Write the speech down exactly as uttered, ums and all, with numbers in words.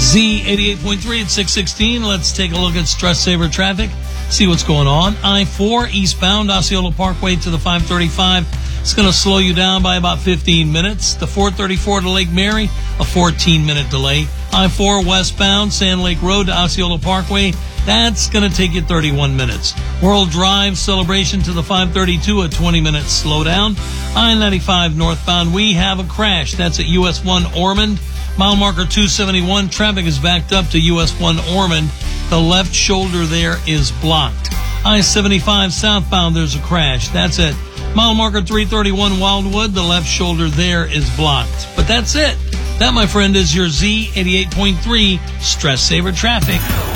Z eighty-eight point three at six sixteen. Let's take a look at stress saver traffic, see what's going on. I four eastbound Osceola Parkway to the five thirty-five. It's going to slow you down by about fifteen minutes. The four thirty-four to Lake Mary, a fourteen minute delay. I four westbound Sand Lake Road to Osceola Parkway, that's going to take you thirty-one minutes. World Drive Celebration to the five thirty-two, a twenty minute slowdown. I ninety-five northbound, we have a crash. That's at U S one Ormond. Mile marker two seventy-one, traffic is backed up to U S one Ormond. The left shoulder there is blocked. I seventy-five southbound, there's a crash. That's at mile marker three thirty-one Wildwood. The left shoulder there is blocked. But that's it. That, my friend, is your Z eighty-eight point three Stress Saver Traffic.